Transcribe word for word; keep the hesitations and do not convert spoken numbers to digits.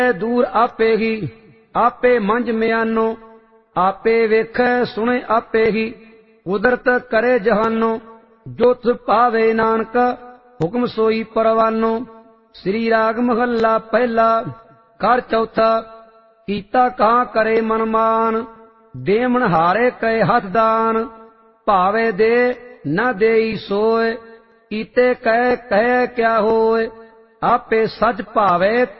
दूर आपे ही, आपे मंझ म्यानो, आपे वेखै सुने आपे ही, कुदरत करे जहानो, जो तुझ पावे नानक, हुक्म सोई परवानो। श्री राग महला पहला, कर चौथा। कीता कहाँ करे मनमान, देमन हारे कहे हथ दान, भावे दे न देई सोय, कीते कह कह क्या होय, आपे सच भावे